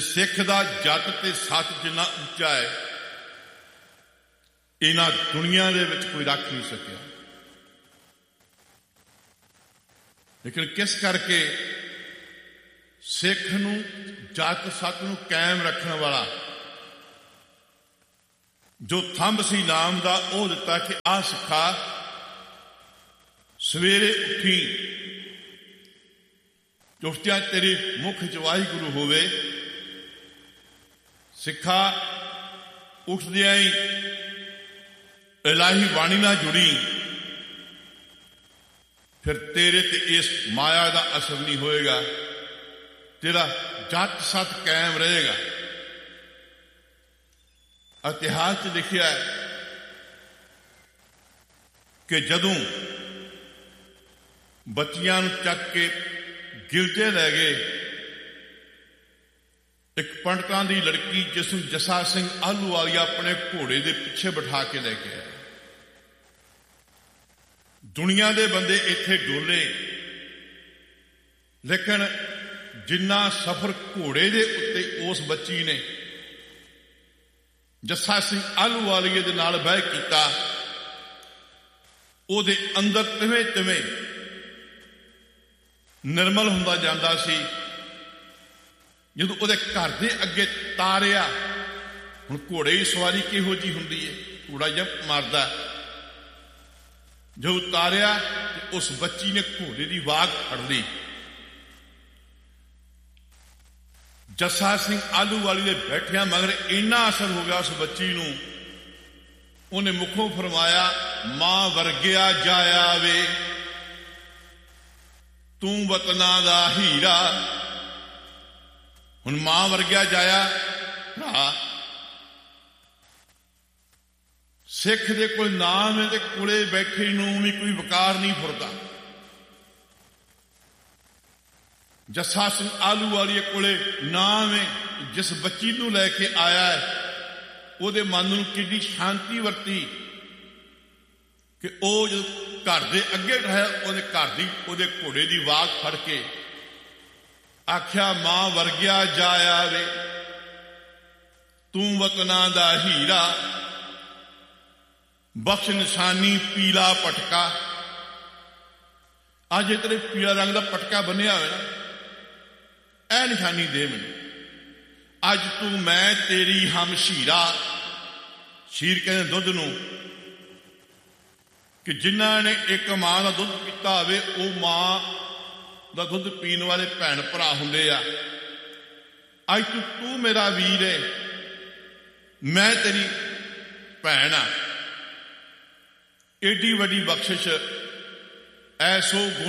सिख दा जत ते सच जिन्ना उच्चा है इन्हां दुनिया दे विच कोई रख नहीं सकिया। लेकिन किस करके सिख नूं जत सच नूं कायम रखने वाला जो थंब सी नाम दा ओह दिता कि आ सिखा सवेरे उठी उठदियां तेरे मुख च वाहिगुरू होवे। सिखा उठदियां ही इलाही बाणी नाल जुड़ी फिर तेरे ते इस माया का असर नहीं होएगा, तेरा जत सत कायम रहेगा। इतिहास च लिखिया है कि जदों बच्चियां चक के गिलजे लै गए, एक पंडितां दी लड़की जिसनूं जसा सिंह आलूवालिया अपने घोड़े दे पिछे बिठा के लैके आए। दुनिया दे बंदे इत्थे डोले, लेकिन जिन्ना सफर घोड़े दे उत्ते उस बच्ची ने जसा सिंह आलूवालिए दे नाल बह कीता, ओहदे अंदर तिवें तिवें निर्मल हुंदा जांदा सी। जदों उहदे घर दे अगे तारिया, हुण घोड़े की सवारी किहो जी हुंदी है, घोड़ा जब मारदा, जो उतारिया उस बच्ची ने घोड़े की वाग फड़ ली। जसा सिंह आलूवाली दे बैठिया मगर इन्ना असर हो गया उस बच्ची नूं, उन्हें मुखों फरमाया मां वर्गिया जाया वे तू वतना दा हीरा। हुण मां वर्गिया जाया भरा सिख दे कोई नाम है, कोले बैठे नूं भी कोई वकार नहीं फुरदा। जसा सिंह आलूवालिए कोले नाम है, जिस बच्ची नूं लैके आया है उहदे मन नूं किड्डी शांति वरती कि वह जो घर दे अगे रहा उहदे घर दी उहदे घोड़े की वाग फड़ के आख्या मां वर्गिया जाया वे तू वतना दा हीरा। बख्श निशानी पीला पटका। अज तेरे पीला रंग का पटका बनिया हो ना, ऐ निशानी दे मैनूं। अज तू मैं तेरी हम शीरा, शीर कहते दुध नूं कि जिन्हां ने एक मां का दुध पीता होवे वो मां का दुध पीण वाले भैन भरा हुंदे आ। अज तू मेरा वीर है, मैं तेरी भैन आ। एडी वड्डी बख्शिश ऐसो गुण